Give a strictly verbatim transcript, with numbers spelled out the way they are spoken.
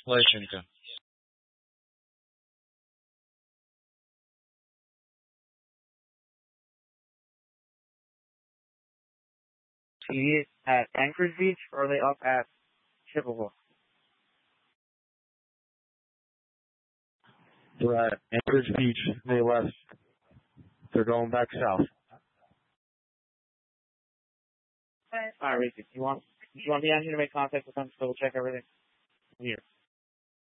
Lyshenka. He at Anchorage Beach, or are they up at Chippewa? They're at Anchorage Beach. They left. They're going back south. All right, Ricky. You want you want me out here to make contact with them to double check everything? Here.